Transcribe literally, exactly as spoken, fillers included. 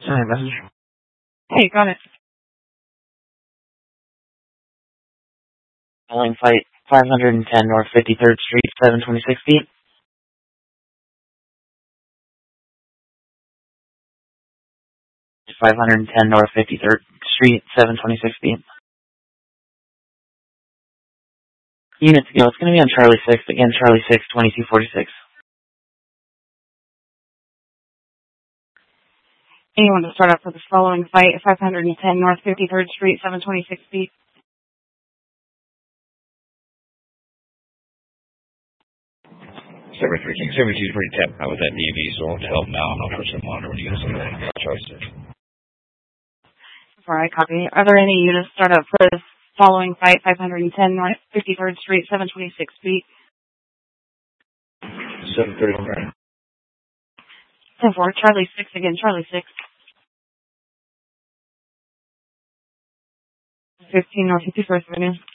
Sorry, message. Hey, got it. Following flight five hundred ten North fifty-third Street, seven twenty-six feet. five hundred ten North fifty-third Street, seven twenty-six feet. Units to go. It's going to be on Charlie six. Again, Charlie six, twenty-two forty-six. Anyone to start up for the following flight, five hundred ten North fifty-third Street, seven twenty-six feet. seventy-three King seventy-two is pretty tapped out with that D V, so I'll have to help him out. I'll put some monitor when you get some choices. All right, copy. Are there any units to start up for this following flight, five hundred ten North fifty-third Street, seven twenty-six feet? seven thirty-one, right? ten four, Charlie six again, Charlie six. fifteen North fifty-first Avenue.